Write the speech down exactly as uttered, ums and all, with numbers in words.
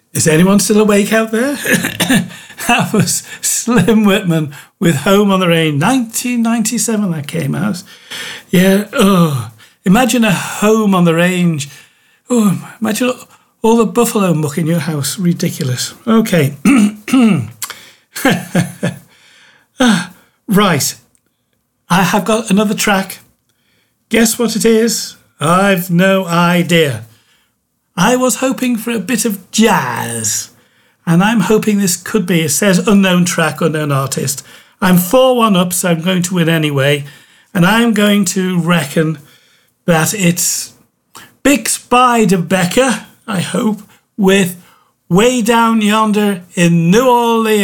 Is anyone still awake out there? That was Slim Whitman with Home on the Range. nineteen ninety-seven that came out. Yeah, oh, imagine a home on the range. Oh, imagine all the buffalo muck in your house. Ridiculous. Okay. Right. I have got another track. Guess what it is? I've no idea. I was hoping for a bit of jazz, and I'm hoping this could be. It says unknown track, unknown artist. I'm four one up, so I'm going to win anyway, and I'm going to reckon that it's Big Spy DeBecca, I hope, with Way Down Yonder in New Orleans.